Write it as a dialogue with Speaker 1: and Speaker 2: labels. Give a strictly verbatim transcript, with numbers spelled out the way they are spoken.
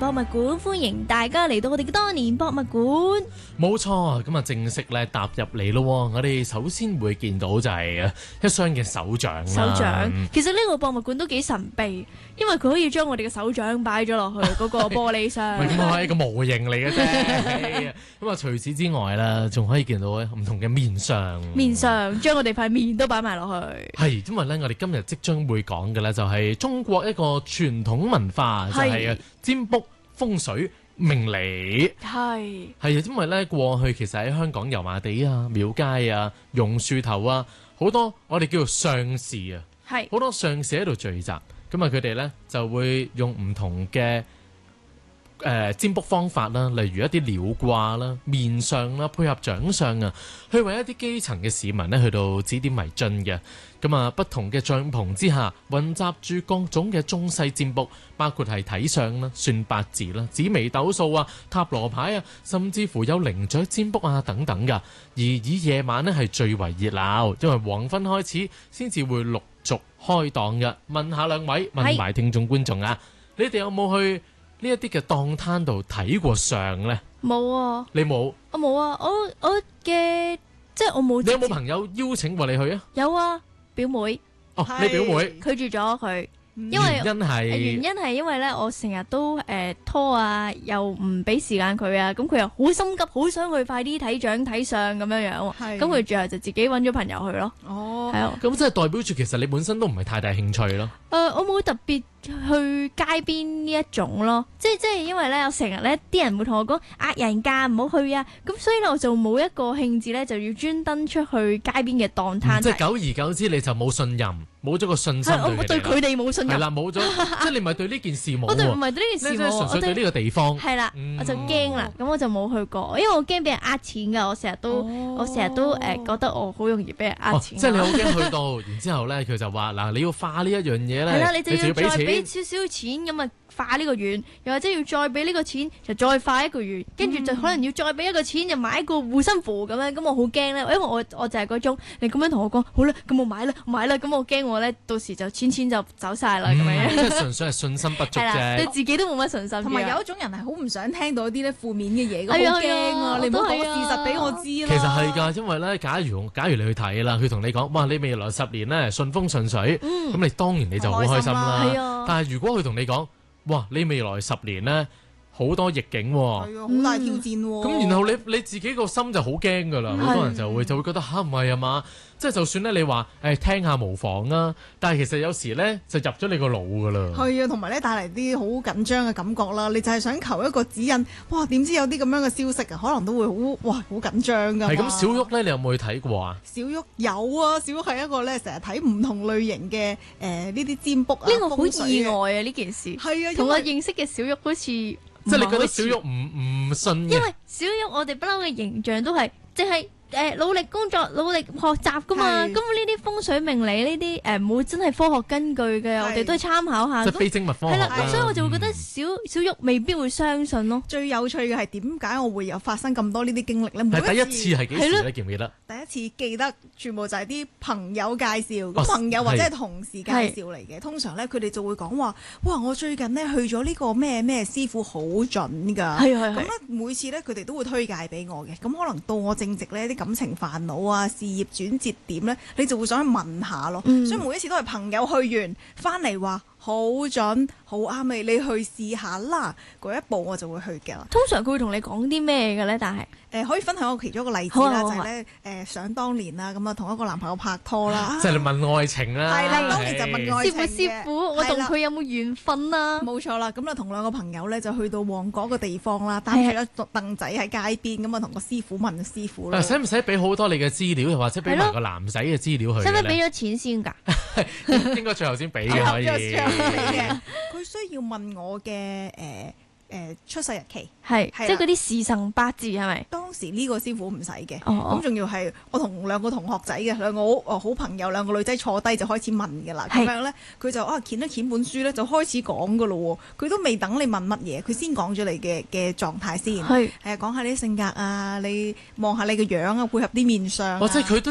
Speaker 1: 博物館，歡迎大家嚟到我哋嘅多年博物館。
Speaker 2: 冇錯，咁啊正式咧踏入嚟咯。我哋首先會見到就係一雙嘅手掌啦。
Speaker 1: 手掌，其實呢個博物館都幾神秘，因為佢可以將我哋嘅手掌擺咗落去嗰個玻璃上。
Speaker 2: 咁係一個模型嚟嘅啫。咁啊除此之外啦，仲可以見到唔同嘅面相。
Speaker 1: 面相將我哋塊面都擺埋落去。
Speaker 2: 係，因為咧我哋今日即將會講嘅咧就係中國一個傳統文化，就係啊占卜、風水、命理。
Speaker 1: 係
Speaker 2: 係啊，因為咧過去其實喺香港油麻地啊、廟街啊、榕樹頭啊，好多我哋叫做相士啊，
Speaker 1: 係
Speaker 2: 好多相士喺度聚集。咁啊，佢哋咧就會用唔同嘅誒、呃、占卜方法啦，例如一啲鳥卦啦、面相啦，配合掌相啊，去為一啲基層嘅市民咧去到指點迷津嘅。咁啊，不同嘅帳篷之下，混雜住各種嘅中西占卜，包括係睇相啦、算八字啦、紫微斗數啊、塔羅牌啊，甚至乎有靈雀占卜啊等等噶。而以夜晚呢係最為熱鬧，因為黃昏開始先至會陸續開檔嘅。問下兩位，問埋聽眾觀眾啊，你哋有冇去呢一啲嘅檔攤度睇過相呢？
Speaker 1: 冇啊，
Speaker 2: 你冇？
Speaker 1: 我冇啊，我我嘅即係我冇。
Speaker 2: 你有冇朋友邀請過你去啊？
Speaker 1: 有啊。表妹
Speaker 2: 哦，你表妹
Speaker 1: 拒絕咗佢，因為
Speaker 2: 原因係
Speaker 1: 原因係因為咧，我成日都誒、呃、拖啊，又唔俾時間佢啊，咁佢又好心急，好想去快啲睇相睇相咁樣樣，咁佢最後就自己揾咗朋友去咯。哦，係啊，
Speaker 2: 咁即係代表住其實你本身都唔係太大興趣咯。
Speaker 1: 誒、呃，我冇特別去街邊呢一種咯，即係即係因為咧，我成日咧啲人會同我講呃人㗎，唔好去啊，咁所以咧我就冇一個興致咧，就要專登出去街邊嘅檔攤、嗯。
Speaker 2: 即係久而久之，你就冇信任，冇咗個信心對佢哋。
Speaker 1: 我對佢哋冇信任。
Speaker 2: 係啦，冇咗，即係你唔係對呢件事冇。
Speaker 1: 我對唔係對呢件事冇，
Speaker 2: 純粹對呢個地方。
Speaker 1: 係啦，
Speaker 2: 嗯、
Speaker 1: 我就驚啦，咁我就冇去過，因為我驚俾人呃錢㗎，我成日都，哦、我成日都誒、呃、覺得我好容易俾人呃錢、哦。
Speaker 2: 即係你好驚去到，然之後咧佢就話嗱，你要化呢一樣嘢咧，
Speaker 1: 你就要再俾少少錢咁啊。化呢個願，又或者要再俾呢個錢，就再化一個願，跟住就可能要再俾一個錢，就買一個護身符咁樣，咁我好驚咧，因為我我就係嗰種，你咁樣同我講，好啦，咁我買啦，買啦，咁我驚我咧到時就錢錢就走晒啦咁樣。
Speaker 2: 即係純粹係信心不足啫，
Speaker 1: 對自己都冇乜信心。
Speaker 3: 同埋有一種人係好唔想聽到啲咧負面嘅嘢，好驚啊！你唔好講事實俾我知啦。
Speaker 2: 其實係㗎，因為咧，假如假如你去睇啦，佢同你講，哇，你未來十年咧順風順水，咁、嗯、你當然你就好開心啦。
Speaker 1: 係啊，
Speaker 2: 但係如果佢同你講，哇！你未來十年咧好多逆境喎、哦，
Speaker 3: 係啊，好大挑戰喎、哦。
Speaker 2: 咁、嗯、然後你你自己個心就好驚㗎啦，好多人就會就會覺得吓，唔係啊嘛，即係就算咧你話誒、哎、聽下無妨啊，但係其實有時咧就入咗你個腦㗎啦。
Speaker 3: 係啊，同埋咧帶嚟啲好緊張嘅感覺啦，你就係想求一個指引，哇！點知有啲咁樣嘅消息啊，可能都會好哇好緊張㗎。
Speaker 2: 係咁，小玉咧，你有冇去睇過啊？
Speaker 3: 小玉有啊，小玉係一個咧成日睇唔同類型嘅誒呢啲占卜啊，
Speaker 1: 呢個好意外啊！呢件事
Speaker 3: 係啊，
Speaker 1: 同我認識嘅小玉好似即
Speaker 2: 係你覺得小玉唔唔信？
Speaker 1: 因為小玉我哋不嬲嘅形象都係即係。誒努力工作、努力學習噶嘛，咁呢啲風水命理呢啲誒冇真係科學根據嘅，我哋都係參考下。
Speaker 2: 即係非精密科學。係
Speaker 1: 啦，所以我就會覺得小小玉未必會相信咯。
Speaker 3: 最有趣嘅係點解我會有發生咁多呢啲經歷咧？
Speaker 2: 係第一次係幾時咧？記唔記得？
Speaker 3: 第一次記得全部就係啲朋友介紹，咁朋友或者係同事介紹嚟嘅。通常咧佢哋就會講話：哇！我最近咧去咗呢個咩咩師傅好準㗎。
Speaker 1: 係係係。
Speaker 3: 咁咧每次咧佢哋都會推介俾我嘅。咁可能到我正值呢啲感情煩惱啊，事業轉折點咧，你就會想去問下咯。嗯、所以每一次都係朋友去完翻嚟話好準，好啱你，你去試下啦。嗰一步我就會去嘅啦。
Speaker 1: 通常佢會同你講啲咩嘅咧？但係誒、
Speaker 3: 呃、可以分享我其中一個例子啦，就係咧誒想當年啦，咁啊同一個男朋友拍拖啦，
Speaker 2: 即係你問愛情啦。
Speaker 3: 係啦，當年就問愛情嘅。
Speaker 1: 師傅師傅，我同佢有冇緣分啊？
Speaker 3: 冇錯啦，咁啊同兩個朋友咧就去到旺角個地方啦，擔住一凳仔喺街邊，咁啊同個師傅問師傅啦。
Speaker 2: 使唔使俾好多你嘅資料，又或者俾埋個男仔嘅資料去？
Speaker 1: 使唔使俾咗錢先㗎？
Speaker 2: 應該最後先俾嘅可以。
Speaker 3: 佢需要問我嘅誒誒出世日期，
Speaker 1: 係即係嗰啲時辰八字係咪？
Speaker 3: 當時呢個師傅唔使嘅，
Speaker 1: 咁
Speaker 3: 仲要係我同兩個同學仔嘅兩個好好朋友，兩個女仔坐低就開始問嘅啦。咁樣咧，佢就啊掀一掀本書咧，就開始講嘅咯喎。佢都未等你問乜嘢，佢先講咗你嘅嘅狀態先。係係講下你啲性格啊，你望下你嘅樣啊，配合啲面相。
Speaker 2: 哦，即係佢都。